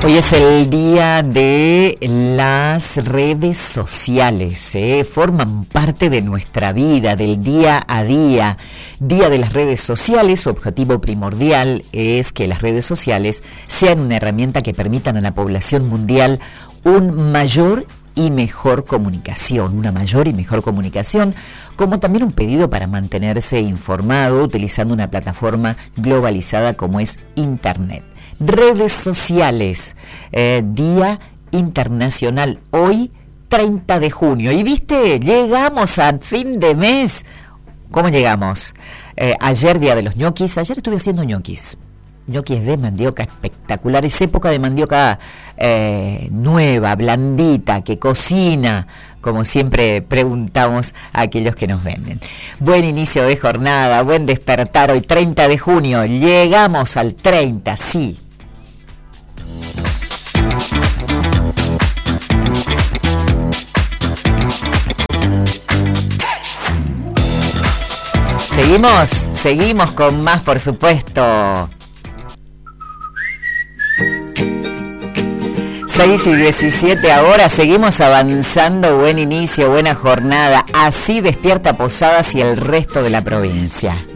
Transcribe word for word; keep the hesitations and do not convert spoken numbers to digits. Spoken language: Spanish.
Hoy es el día de las redes sociales, ¿eh? Forman parte de nuestra vida, del día a día. Día de las redes sociales, su objetivo primordial es que las redes sociales sean una herramienta que permitan a la población mundial un mayor y mejor comunicación, una mayor y mejor comunicación, como también un pedido para mantenerse informado utilizando una plataforma globalizada como es Internet. Redes sociales, eh, Día Internacional, hoy treinta de junio. Y viste, llegamos a fin de mes. ¿Cómo llegamos? Eh, ayer, Día de los ñoquis, ayer estuve haciendo ñoquis. Ñoquis de mandioca espectaculares, época de mandioca eh, nueva, blandita, que cocina, como siempre preguntamos a aquellos que nos venden. Buen inicio de jornada, buen despertar hoy treinta de junio, llegamos al treinta, sí. Seguimos, seguimos con más, por supuesto. seis y diecisiete ahora, seguimos avanzando, buen inicio, buena jornada. Así despierta Posadas y el resto de la provincia.